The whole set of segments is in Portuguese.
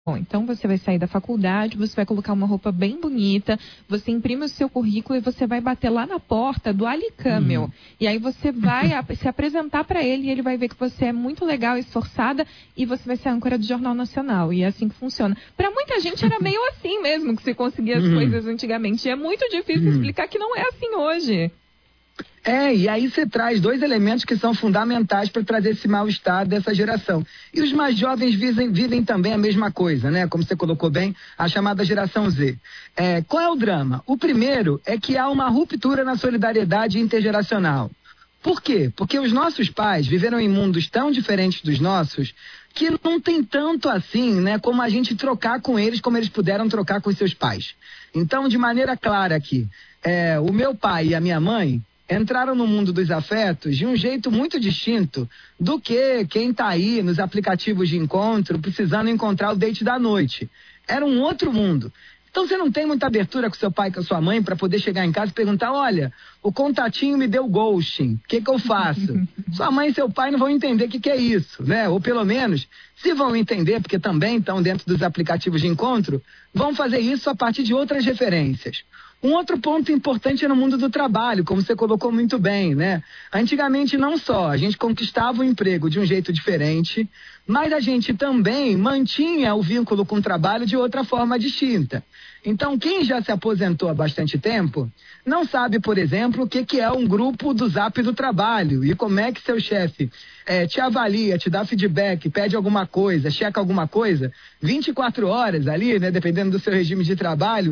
Bom, então você vai sair da faculdade, você vai colocar uma roupa bem bonita, você imprime o seu currículo e você vai bater lá na porta do Alicâmel. E aí você vai se apresentar para ele e ele vai ver que você é muito legal, esforçada, e você vai ser âncora do Jornal Nacional. E é assim que funciona. Para muita gente era meio assim mesmo que se conseguia as coisas antigamente. E é muito difícil explicar que não é assim hoje. E aí você traz dois elementos que são fundamentais para trazer esse mal-estar dessa geração. E os mais jovens vivem também a mesma coisa, né? Como você colocou bem, a chamada geração Z. Qual é o drama? O primeiro é que há uma ruptura na solidariedade intergeracional. Por quê? Porque os nossos pais viveram em mundos tão diferentes dos nossos que não tem tanto assim, né, como a gente trocar com eles como eles puderam trocar com os seus pais. Então, de maneira clara aqui, o meu pai e a minha mãe entraram no mundo dos afetos de um jeito muito distinto do que quem está aí nos aplicativos de encontro precisando encontrar o date da noite. Era um outro mundo. Então você não tem muita abertura com seu pai e com a sua mãe para poder chegar em casa e perguntar, olha, o contatinho me deu ghosting, o que eu faço? Sua mãe e seu pai não vão entender o que é isso, né? Ou pelo menos, se vão entender, porque também estão dentro dos aplicativos de encontro, vão fazer isso a partir de outras referências. Um outro ponto importante é no mundo do trabalho, como você colocou muito bem, né? Antigamente não só a gente conquistava o emprego de um jeito diferente, mas a gente também mantinha o vínculo com o trabalho de outra forma distinta. Então, quem já se aposentou há bastante tempo, não sabe, por exemplo, o que é um grupo do Zap do trabalho e como é que seu chefe te avalia, te dá feedback, pede alguma coisa, checa alguma coisa, 24 horas ali, né, dependendo do seu regime de trabalho,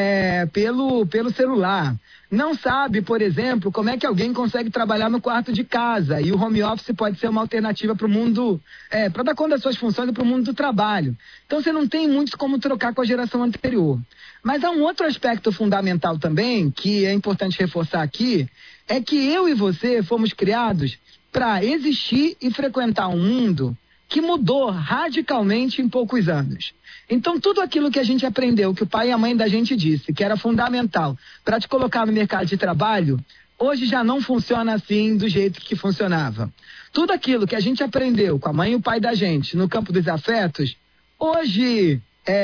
pelo celular. Não sabe, por exemplo, como é que alguém consegue trabalhar no quarto de casa e o home office pode ser uma alternativa para o mundo, para dar conta das suas funções para o mundo do trabalho. Então você não tem muito como trocar com a geração anterior. Mas há um outro aspecto fundamental também, que é importante reforçar aqui, é que eu e você fomos criados para existir e frequentar um mundo que mudou radicalmente em poucos anos. Então, tudo aquilo que a gente aprendeu, que o pai e a mãe da gente disse, que era fundamental para te colocar no mercado de trabalho, hoje já não funciona assim do jeito que funcionava. Tudo aquilo que a gente aprendeu com a mãe e o pai da gente no campo dos afetos, hoje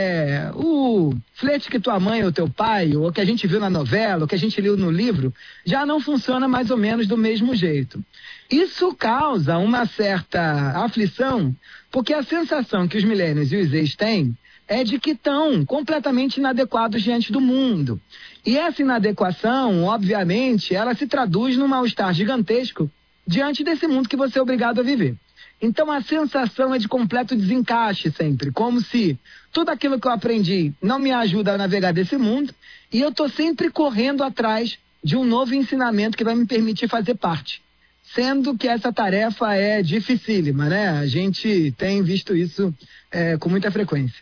o flerte que tua mãe ou teu pai, ou que a gente viu na novela, ou que a gente leu no livro, já não funciona mais ou menos do mesmo jeito. Isso causa uma certa aflição, porque a sensação que os millennials e os ex têm é de que estão completamente inadequados diante do mundo. E essa inadequação, obviamente, ela se traduz num mal-estar gigantesco diante desse mundo que você é obrigado a viver. Então a sensação é de completo desencaixe sempre, como se tudo aquilo que eu aprendi não me ajuda a navegar desse mundo e eu estou sempre correndo atrás de um novo ensinamento que vai me permitir fazer parte. Sendo que essa tarefa é dificílima, né? A gente tem visto isso com muita frequência.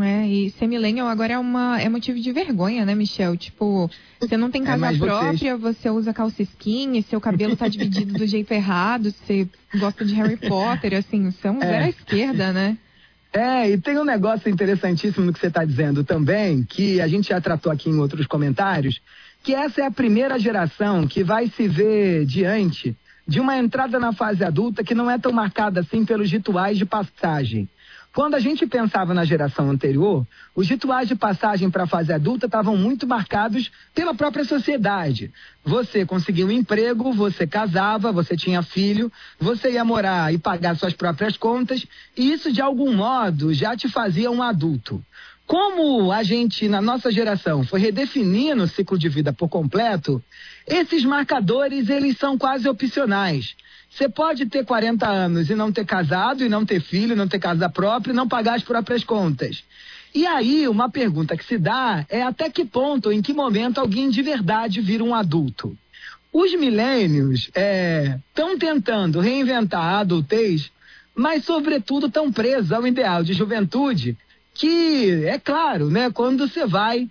E ser millennial agora é motivo de vergonha, né, Michel? Tipo, você não tem casa própria, você usa calça skinny, seu cabelo tá dividido do jeito errado, você gosta de Harry Potter, assim, você é um zero à esquerda, né? E tem um negócio interessantíssimo no que você está dizendo também, que a gente já tratou aqui em outros comentários, que essa é a primeira geração que vai se ver diante de uma entrada na fase adulta que não é tão marcada assim pelos rituais de passagem. Quando a gente pensava na geração anterior, os rituais de passagem para a fase adulta estavam muito marcados pela própria sociedade. Você conseguia um emprego, você casava, você tinha filho, você ia morar e pagar suas próprias contas, e isso de algum modo já te fazia um adulto. Como a gente, na nossa geração, foi redefinindo o ciclo de vida por completo, esses marcadores, eles são quase opcionais. Você pode ter 40 anos e não ter casado, e não ter filho, não ter casa própria, e não pagar as próprias contas. E aí, uma pergunta que se dá é até que ponto, ou em que momento alguém de verdade vira um adulto. Os millennials estão tentando reinventar a adultez, mas sobretudo estão presos ao ideal de juventude, que é claro, né, quando você vai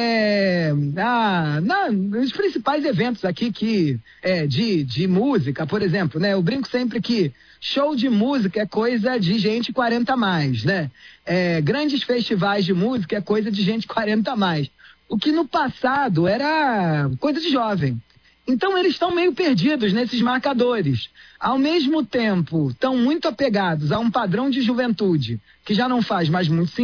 nos principais eventos aqui de música, por exemplo, né? Eu brinco sempre que show de música é coisa de gente 40 a mais, né? Grandes festivais de música é coisa de gente 40 a mais. O que no passado era coisa de jovem. Então eles estão meio perdidos nesses marcadores. Ao mesmo tempo, estão muito apegados a um padrão de juventude que já não faz mais muito sentido.